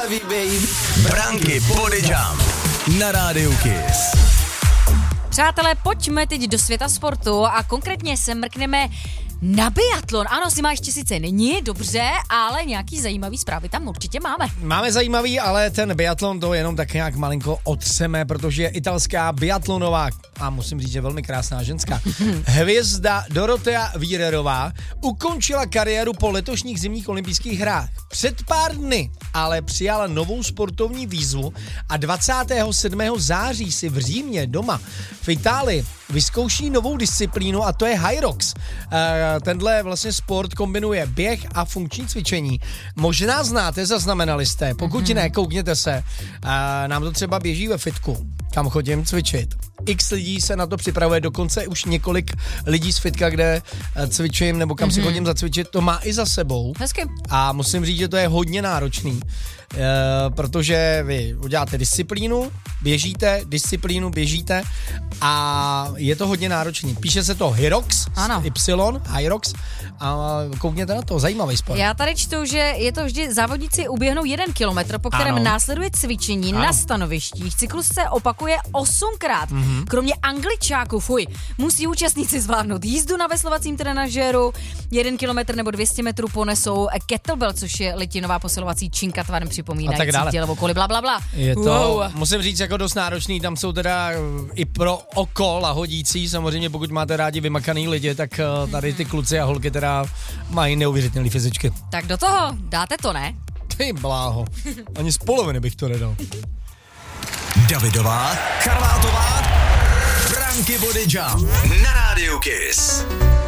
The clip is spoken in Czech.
heavy, baby. Branky Body Jump na rádiu Kiss. Přátelé, pojďme teď do světa sportu a konkrétně se mrkneme na biatlon. Ano, Simáš sice není, dobře, ale nějaký zajímavý zprávy tam určitě máme. Máme zajímavý, ale ten biatlon to jenom tak nějak malinko otřeme, protože italská biatlonová, a musím říct, že velmi krásná ženská, hvězda Dorotea Wiererová ukončila kariéru po letošních zimních olympijských hrách. Před pár dny ale přijala novou sportovní výzvu a 27. září si v Římě doma v Itálii vyzkouší novou disciplínu a to je Hyrox. Tenhle vlastně sport kombinuje běh a funkční cvičení. Možná znáte, zaznamenali jste, pokud ne, koukněte se. Nám to třeba běží ve fitku, kam chodím cvičit. X lidí se na to připravuje, dokonce už několik lidí z fitka, kde cvičím nebo kam si chodím zacvičit, to má i za sebou. Hezky. A musím říct, že to je hodně náročný, protože vy uděláte disciplínu, běžíte a je to hodně náročný. Píše se to Hyrox, Hyrox a koukněte na to, zajímavý sport. Já tady čtu, že je to vždy závodníci uběhnou 1 kilometr, po kterém následuje cvičení na stanovištích. Cyklus se opakuje 8krát. Kromě Angličáků, musí účastníci zvládnout jízdu na veslovacím trenažéru, 1 kilometr nebo 200 metrů ponesou kettlebell, což je litinová posilovací činka tvarem připomínající tělo okolí, blablabla. Je to, musím říct, jako dost náročný, tam jsou teda i pro oko lahodící, samozřejmě pokud máte rádi vymakaný lidi, tak tady ty kluci a holky teda mají neuvěřitelné fyzičky. Tak do toho, dáte to, ne? Ty bláho, ani z poloviny bych to nedal. Davidová, Charlátová, Branky Body Jump na rádiu Kiss.